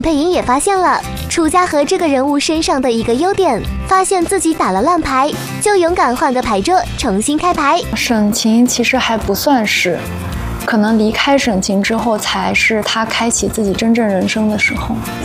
配音也发现了楚家和这个人物身上的一个优点，发现自己打了烂牌，就勇敢换个牌桌，重新开牌。 沈晴其实还不算是，可能离开沈晴之后，才是他开启自己真正人生的时候。